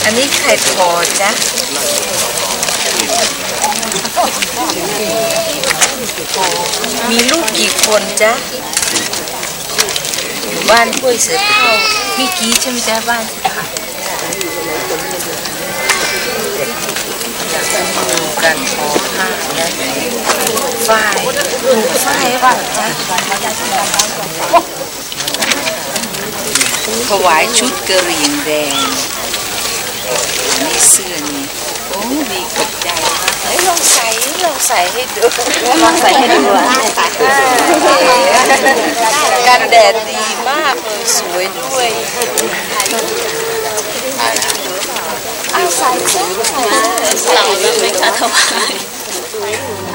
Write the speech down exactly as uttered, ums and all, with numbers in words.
อันนี้ไข่ทอดจ้ะมีลูกกี่คนจ๊ะบ้านห้วยเสือเท่ามีกี่ใช่ไหมจ๊ะบ้านค่ะการทอผ้าและฝ้ายปลูกฝ้ายบ้างจ๊ะถวายชุดกระเหรี่ยงแดงนี่เสื้อนี่โอ้ดีกับใจเฮ้ยลองใส่ลองใส่ให้ดูลองใส่ให้ดูกันแดดดีมากเลยสวยด้วยเอาใส่เสื้อใส่เราแล้วไม่กล้าถวาย